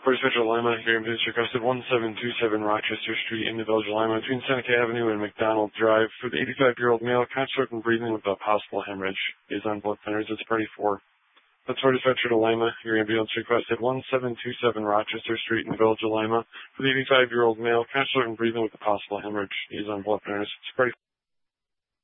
Central Lima, your ambulance requested 1727 Rochester Street in the Village of Lima between Seneca Avenue and McDonald Drive for the 85-year-old male consort and breathing with a possible hemorrhage. Is on blood thinners. It's party 4. That's for dispatcher to Lima. Your ambulance requested 1727 Rochester Street in the Village of Lima for the 85-year-old male consort and breathing with a possible hemorrhage. Is on blood thinners. It's party